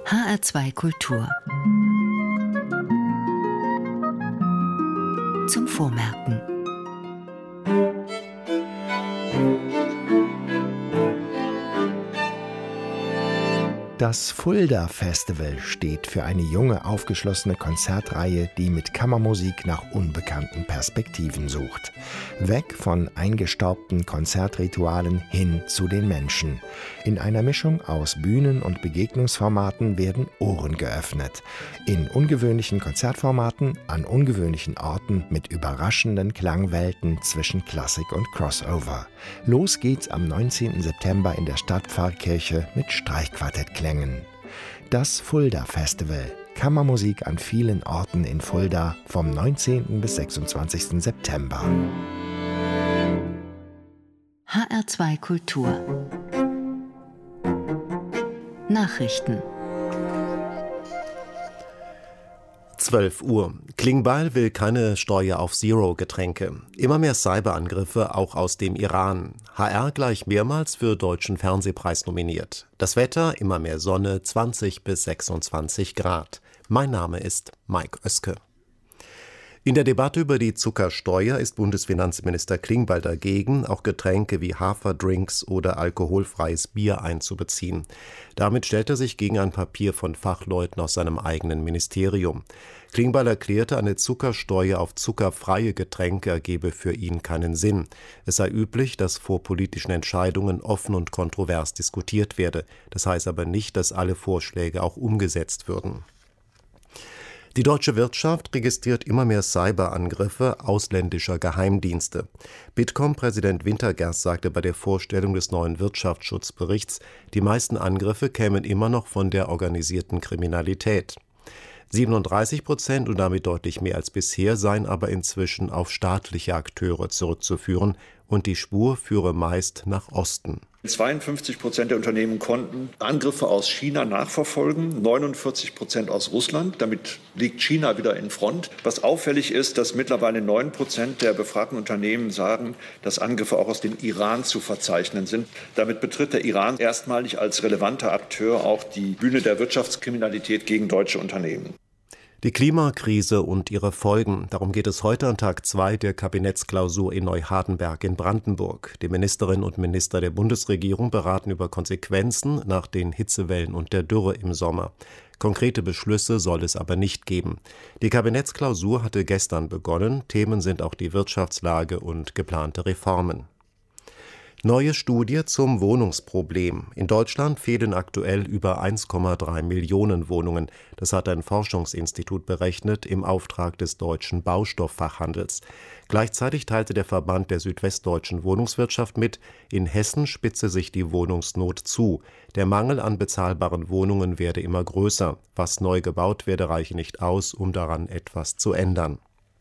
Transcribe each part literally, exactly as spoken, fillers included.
H R zwei Kultur. Zum Vormerken. Das Fulda Festival steht für eine junge, aufgeschlossene Konzertreihe, die mit Kammermusik nach unbekannten Perspektiven sucht. Weg von eingestaubten Konzertritualen hin zu den Menschen. In einer Mischung aus Bühnen- und Begegnungsformaten werden Ohren geöffnet. In ungewöhnlichen Konzertformaten, an ungewöhnlichen Orten mit überraschenden Klangwelten zwischen Klassik und Crossover. Los geht's am neunzehnten September in der Stadtpfarrkirche mit Streichquartettklängen. Das Fulda Festival. Kammermusik an vielen Orten in Fulda vom neunzehnten bis sechsundzwanzigsten September. H R zwei Kultur. Nachrichten. zwölf Uhr. Klingbeil will keine Steuer auf Zero-Getränke. Immer mehr Cyberangriffe, auch aus dem Iran. H R gleich mehrmals für Deutschen Fernsehpreis nominiert. Das Wetter, immer mehr Sonne, zwanzig bis sechsundzwanzig Grad. Mein Name ist Mike Oeske. In der Debatte über die Zuckersteuer ist Bundesfinanzminister Klingbeil dagegen, auch Getränke wie Haferdrinks oder alkoholfreies Bier einzubeziehen. Damit stellt er sich gegen ein Papier von Fachleuten aus seinem eigenen Ministerium. Klingbeil erklärte, eine Zuckersteuer auf zuckerfreie Getränke ergebe für ihn keinen Sinn. Es sei üblich, dass vor politischen Entscheidungen offen und kontrovers diskutiert werde. Das heißt aber nicht, dass alle Vorschläge auch umgesetzt würden. Die deutsche Wirtschaft registriert immer mehr Cyberangriffe ausländischer Geheimdienste. Bitkom-Präsident Wintergerst sagte bei der Vorstellung des neuen Wirtschaftsschutzberichts, die meisten Angriffe kämen immer noch von der organisierten Kriminalität. siebenunddreißig Prozent und damit deutlich mehr als bisher seien aber inzwischen auf staatliche Akteure zurückzuführen und die Spur führe meist nach Osten. zweiundfünfzig Prozent der Unternehmen konnten Angriffe aus China nachverfolgen, neunundvierzig Prozent aus Russland. Damit liegt China wieder in Front. Was auffällig ist, dass mittlerweile neun Prozent der befragten Unternehmen sagen, dass Angriffe auch aus dem Iran zu verzeichnen sind. Damit betritt der Iran erstmalig als relevanter Akteur auch die Bühne der Wirtschaftskriminalität gegen deutsche Unternehmen. Die Klimakrise und ihre Folgen, darum geht es heute an Tag zwei der Kabinettsklausur in Neuhardenberg in Brandenburg. Die Ministerinnen und Minister der Bundesregierung beraten über Konsequenzen nach den Hitzewellen und der Dürre im Sommer. Konkrete Beschlüsse soll es aber nicht geben. Die Kabinettsklausur hatte gestern begonnen. Themen sind auch die Wirtschaftslage und geplante Reformen. Neue Studie zum Wohnungsproblem. In Deutschland fehlen aktuell über eins Komma drei Millionen Wohnungen. Das hat ein Forschungsinstitut berechnet im Auftrag des deutschen Baustofffachhandels. Gleichzeitig teilte der Verband der südwestdeutschen Wohnungswirtschaft mit, in Hessen spitze sich die Wohnungsnot zu. Der Mangel an bezahlbaren Wohnungen werde immer größer. Was neu gebaut werde, reiche nicht aus, um daran etwas zu ändern.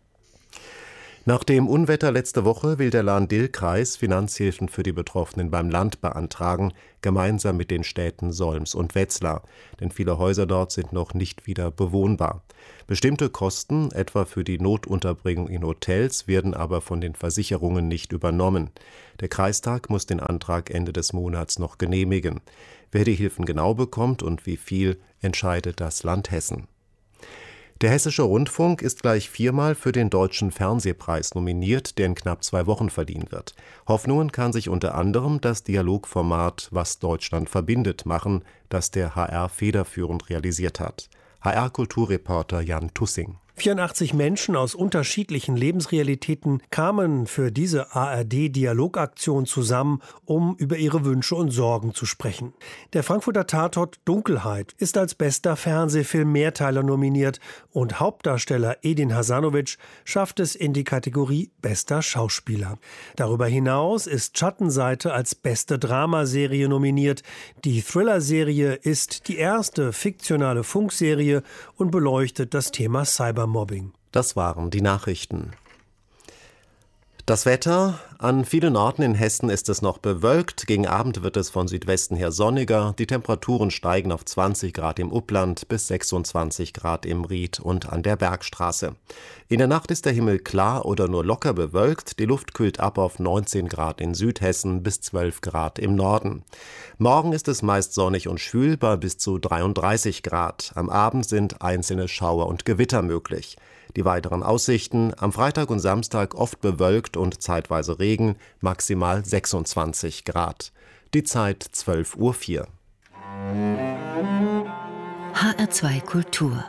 Nach dem Unwetter letzte Woche will der Lahn-Dill-Kreis Finanzhilfen für die Betroffenen beim Land beantragen, gemeinsam mit den Städten Solms und Wetzlar. Denn viele Häuser dort sind noch nicht wieder bewohnbar. Bestimmte Kosten, etwa für die Notunterbringung in Hotels, werden aber von den Versicherungen nicht übernommen. Der Kreistag muss den Antrag Ende des Monats noch genehmigen. Wer die Hilfen genau bekommt und wie viel, entscheidet das Land Hessen. Der Hessische Rundfunk ist gleich viermal für den Deutschen Fernsehpreis nominiert, der in knapp zwei Wochen verliehen wird. Hoffnungen kann sich unter anderem das Dialogformat Was Deutschland verbindet machen, das der H R federführend realisiert hat. H R-Kulturreporter Jan Tussing. vierundachtzig Menschen aus unterschiedlichen Lebensrealitäten kamen für diese A R D-Dialogaktion zusammen, um über ihre Wünsche und Sorgen zu sprechen. Der Frankfurter Tatort Dunkelheit ist als bester Fernsehfilm Mehrteiler nominiert und Hauptdarsteller Edin Hasanovic schafft es in die Kategorie bester Schauspieler. Darüber hinaus ist Schattenseite als beste Dramaserie nominiert. Die Thriller-Serie ist die erste fiktionale Funkserie und beleuchtet das Thema Cyber Mobbing. Das waren die Nachrichten. Das Wetter: An vielen Orten in Hessen ist es noch bewölkt. Gegen Abend wird es von Südwesten her sonniger. Die Temperaturen steigen auf zwanzig Grad im Upland bis sechsundzwanzig Grad im Ried und an der Bergstraße. In der Nacht ist der Himmel klar oder nur locker bewölkt. Die Luft kühlt ab auf neunzehn Grad in Südhessen bis zwölf Grad im Norden. Morgen ist es meist sonnig und schwül bei bis zu dreiunddreißig Grad. Am Abend sind einzelne Schauer und Gewitter möglich. Die weiteren Aussichten: Am Freitag und Samstag oft bewölkt und zeitweise Regen, maximal sechsundzwanzig Grad. Die Zeit zwölf Uhr vier. H R zwei Kultur.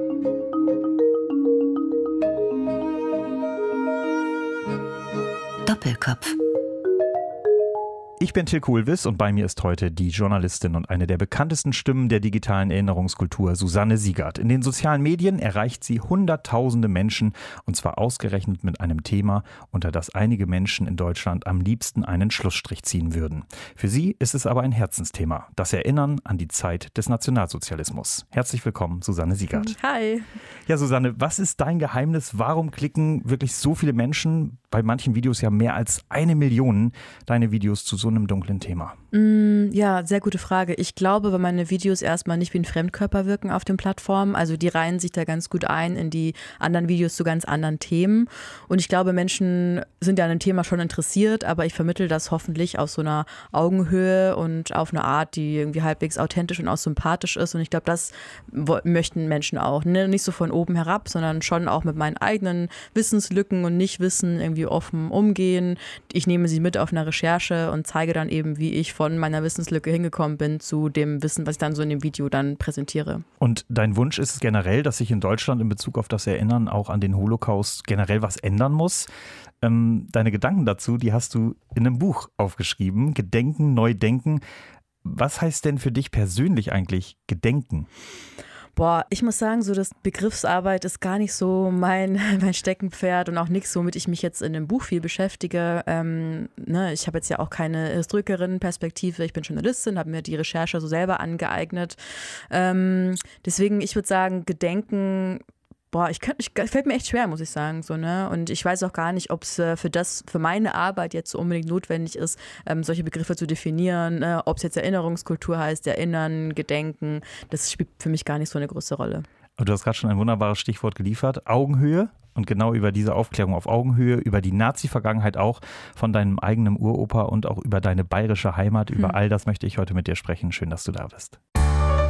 Doppelkopf. Ich bin Till Kuhlwiss und bei mir ist heute die Journalistin und eine der bekanntesten Stimmen der digitalen Erinnerungskultur, Susanne Siegert. In den sozialen Medien erreicht sie hunderttausende Menschen, und zwar ausgerechnet mit einem Thema, unter das einige Menschen in Deutschland am liebsten einen Schlussstrich ziehen würden. Für sie ist es aber ein Herzensthema: das Erinnern an die Zeit des Nationalsozialismus. Herzlich willkommen, Susanne Siegert. Hi. Ja, Susanne, was ist dein Geheimnis? Warum klicken wirklich so viele Menschen, bei manchen Videos ja mehr als eine Million, deine Videos zu so einem dunklen Thema? Mm, ja, sehr gute Frage. Ich glaube, weil meine Videos erstmal nicht wie ein Fremdkörper wirken auf den Plattformen. Also die reihen sich da ganz gut ein in die anderen Videos zu ganz anderen Themen. Und ich glaube, Menschen sind ja an dem Thema schon interessiert, aber ich vermittle das hoffentlich auf so einer Augenhöhe und auf eine Art, die irgendwie halbwegs authentisch und auch sympathisch ist. Und ich glaube, das möchten Menschen auch. Ne? Nicht so von oben herab, sondern schon auch mit meinen eigenen Wissenslücken und Nichtwissen irgendwie offen umgehen. Ich nehme sie mit auf eine Recherche und zeige dann eben, wie ich von meiner Wissenslücke hingekommen bin zu dem Wissen, was ich dann so in dem Video dann präsentiere. Und dein Wunsch ist es generell, dass sich in Deutschland in Bezug auf das Erinnern auch an den Holocaust generell was ändern muss. Ähm, deine Gedanken dazu, die hast du in einem Buch aufgeschrieben, Gedenken, neu denken. Was heißt denn für dich persönlich eigentlich Gedenken? Boah, ich muss sagen, so das Begriffsarbeit ist gar nicht so mein, mein Steckenpferd und auch nichts, womit ich mich jetzt in dem Buch viel beschäftige. Ähm, ne, ich habe jetzt ja auch keine Historikerin-Perspektive, ich bin Journalistin, habe mir die Recherche so selber angeeignet. Ähm, deswegen, ich würde sagen, Gedenken. Boah, ich könnte, ich, fällt mir echt schwer, muss ich sagen, so, ne? Und ich weiß auch gar nicht, ob es äh, für das, für meine Arbeit jetzt so unbedingt notwendig ist, ähm, solche Begriffe zu definieren, äh, ob es jetzt Erinnerungskultur heißt, Erinnern, Gedenken, das spielt für mich gar nicht so eine große Rolle. Aber du hast gerade schon ein wunderbares Stichwort geliefert: Augenhöhe. Und genau über diese Aufklärung auf Augenhöhe, über die Nazi-Vergangenheit auch von deinem eigenen Uropa und auch über deine bayerische Heimat, über hm. all das möchte ich heute mit dir sprechen. Schön, dass du da bist.